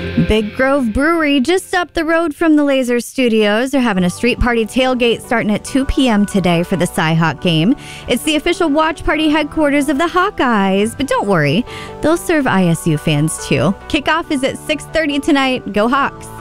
Big Grove Brewery, just up the road from the Laser Studios. They're having a street party tailgate starting at 2 p.m. today for the Cy-Hawk game. It's the official watch party headquarters of the Hawkeyes. But don't worry, they'll serve ISU fans too. Kickoff is at 6:30 tonight. Go Hawks!